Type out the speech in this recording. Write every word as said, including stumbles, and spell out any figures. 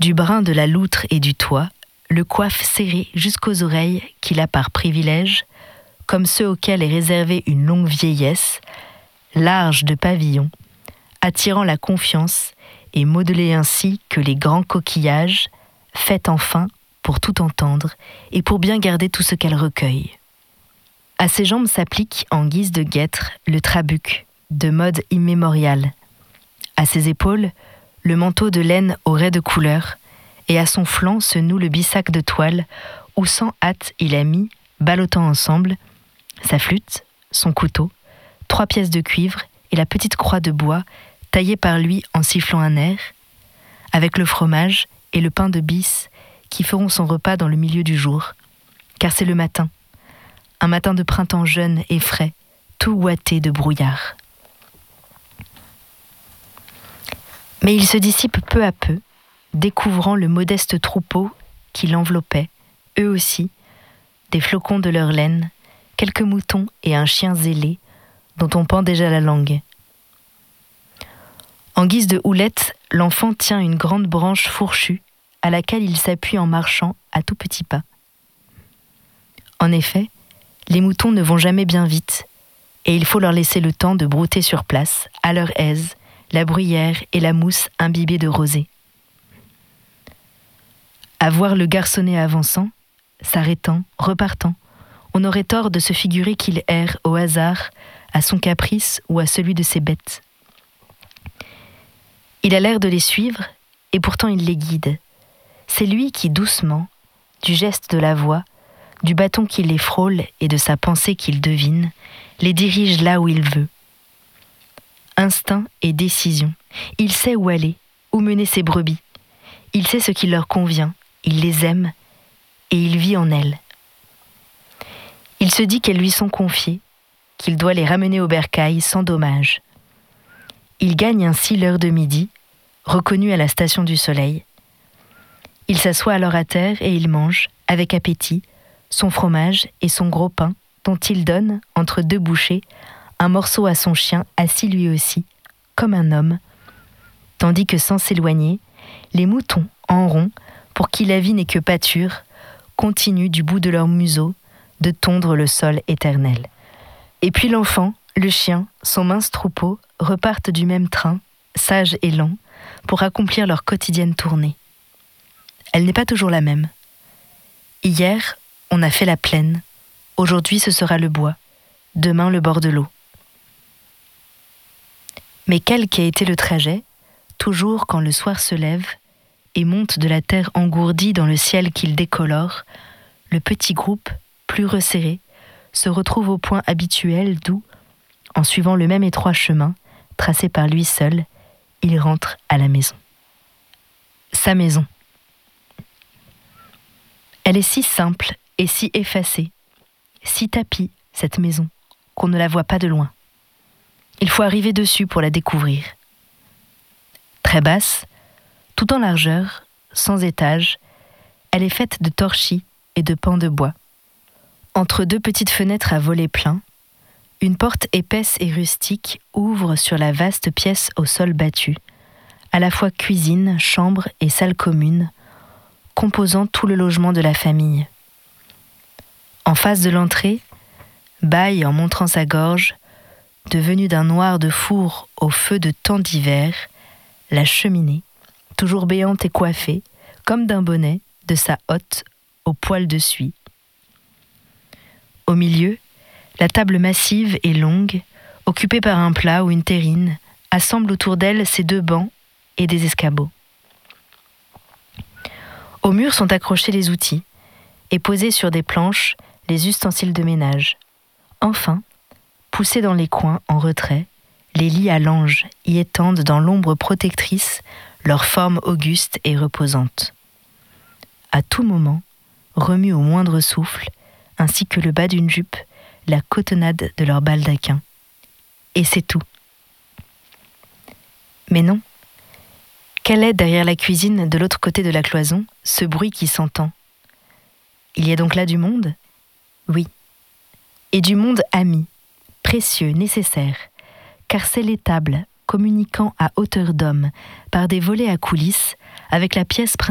Du brin de la loutre et du toit, le coiffe serré jusqu'aux oreilles qu'il a par privilège, comme ceux auxquels est réservée une longue vieillesse, large de pavillon, attirant la confiance et modelé ainsi que les grands coquillages, faite enfin pour tout entendre et pour bien garder tout ce qu'elle recueille. À ses jambes s'applique en guise de guêtre le trabuc, de mode immémoriale. À ses épaules, le manteau de laine aux raies de couleur, et à son flanc se noue le bissac de toile où sans hâte il a mis, ballottant ensemble, sa flûte, son couteau, trois pièces de cuivre et la petite croix de bois taillée par lui en sifflant un air, avec le fromage et le pain de bis qui feront son repas dans le milieu du jour, car c'est le matin, un matin de printemps jeune et frais, tout ouaté de brouillard. Mais il se dissipe peu à peu, découvrant le modeste troupeau qui l'enveloppait, eux aussi, des flocons de leur laine, quelques moutons et un chien zélé dont on pend déjà la langue. En guise de houlette, l'enfant tient une grande branche fourchue à laquelle il s'appuie en marchant à tout petits pas. En effet, les moutons ne vont jamais bien vite et il faut leur laisser le temps de brouter sur place, à leur aise, la bruyère et la mousse imbibées de rosée. À voir le garçonnet avançant, s'arrêtant, repartant, on aurait tort de se figurer qu'il erre au hasard, à son caprice ou à celui de ses bêtes. Il a l'air de les suivre, et pourtant il les guide. C'est lui qui, doucement, du geste de la voix, du bâton qui les frôle et de sa pensée qu'il devine, les dirige là où il veut. Instinct et décision. Il sait où aller, où mener ses brebis. Il sait ce qui leur convient, il les aime, et il vit en elles. Il se dit qu'elles lui sont confiées, qu'il doit les ramener au bercail sans dommage. Il gagne ainsi l'heure de midi, reconnu à la station du soleil. Il s'assoit alors à terre et il mange, avec appétit, son fromage et son gros pain, dont il donne, entre deux bouchées, un morceau à son chien assis lui aussi, comme un homme, tandis que sans s'éloigner, les moutons, en rond, pour qui la vie n'est que pâture, continuent du bout de leur museau de tondre le sol éternel. Et puis l'enfant, le chien, son mince troupeau, repartent du même train, sages et lents, pour accomplir leur quotidienne tournée. Elle n'est pas toujours la même. Hier, on a fait la plaine. Aujourd'hui, ce sera le bois. Demain, le bord de l'eau. Mais quel qu'ait été le trajet, toujours quand le soir se lève et monte de la terre engourdie dans le ciel qu'il décolore, le petit groupe, plus resserré, se retrouve au point habituel d'où, en suivant le même étroit chemin, tracé par lui seul, il rentre à la maison. Sa maison. Elle est si simple et si effacée, si tapie, cette maison, qu'on ne la voit pas de loin. Il faut arriver dessus pour la découvrir. Très basse, tout en largeur, sans étage, elle est faite de torchis et de pans de bois. Entre deux petites fenêtres à volets pleins, une porte épaisse et rustique ouvre sur la vaste pièce au sol battu, à la fois cuisine, chambre et salle commune, composant tout le logement de la famille. En face de l'entrée, bâille en montrant sa gorge, devenue d'un noir de four au feu de tant d'hiver, la cheminée, toujours béante et coiffée, comme d'un bonnet, de sa hotte au poil de suie. Au milieu, la table massive et longue, occupée par un plat ou une terrine, assemble autour d'elle ses deux bancs et des escabeaux. Au mur sont accrochés les outils et posés sur des planches les ustensiles de ménage. Enfin, poussés dans les coins en retrait, les lits à langes y étendent dans l'ombre protectrice leur forme auguste et reposante. À tout moment, remue au moindre souffle, ainsi que le bas d'une jupe, la cotonnade de leur baldaquin. Et c'est tout. Mais non. Quel est derrière la cuisine, de l'autre côté de la cloison, ce bruit qui s'entend? Il y a donc là du monde? Oui. Et du monde ami, précieux, nécessaire, car c'est l'étable communiquant à hauteur d'homme par des volets à coulisses avec la pièce principale